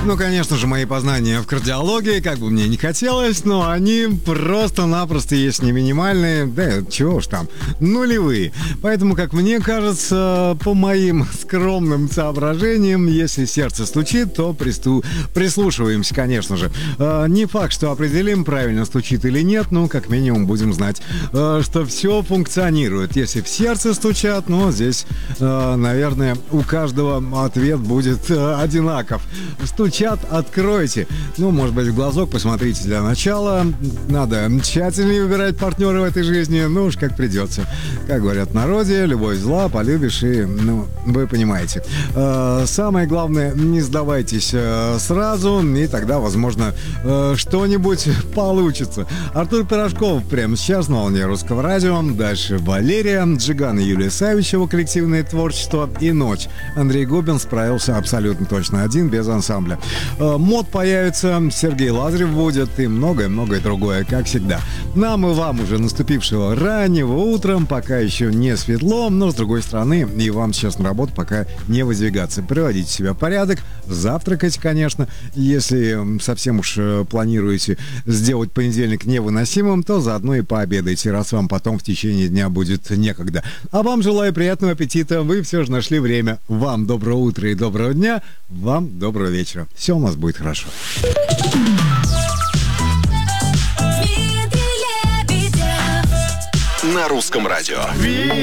Ну, конечно же, мои познания в кардиологии, как бы мне не хотелось, но они просто-напросто, если не минимальные, да чего уж там, нулевые. Поэтому, как мне кажется, по моим скромным соображениям, если сердце стучит, то прислушиваемся, конечно же. Не факт, что определим, правильно стучит или нет, но как минимум будем знать, что все функционирует. Если в сердце стучат, ну, здесь, наверное, у каждого ответ будет одинаков. Стучат, откройте. Ну, может быть, в глазок посмотрите для начала. Надо тщательнее выбирать партнера в этой жизни. Ну уж как придется. Как говорят в народе, любовь зла, полюбишь и, ну, вы понимаете. Самое главное, не сдавайтесь сразу, и тогда, возможно, что-нибудь получится. Артур Пирожков прямо сейчас на волне Русского радио. Дальше Валерия, Джиган и Юлия Савичева, коллективное творчество, и Ночь. Андрей Губин справился абсолютно точно один, без ансамбля. Мод появится, Сергей Лазарев будет и многое-многое другое, как всегда. Нам и вам уже наступившего раннего утра, пока еще не светло, но с другой стороны, и вам сейчас на работу пока не выдвигаться. Приводите себя в порядок, завтракать, конечно. Если совсем уж планируете сделать понедельник невыносимым, то заодно и пообедайте, раз вам потом в течение дня будет некогда. А вам желаю приятного аппетита, вы все же нашли время. Вам доброго утра и доброго дня, вам доброго вечера. Все у нас будет хорошо. На Русском радио.